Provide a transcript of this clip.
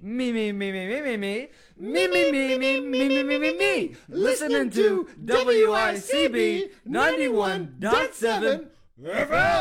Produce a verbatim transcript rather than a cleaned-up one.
Me, me, me, me, me, me, me. Me, me, me, me, me, me, me, me, me. Listening to W I C B ninety-one point seven F M.